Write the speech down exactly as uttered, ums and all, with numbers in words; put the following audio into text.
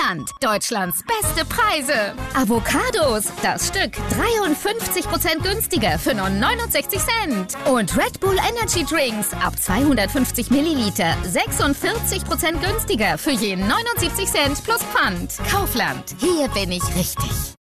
Kaufland. Deutschlands beste Preise. Avocados, das Stück dreiundfünfzig Prozent günstiger für nur neunundsechzig Cent. Und Red Bull Energy Drinks ab zweihundertfünfzig Milliliter sechsundvierzig Prozent günstiger für je neunundsiebzig Cent plus Pfand. Kaufland, hier bin ich richtig.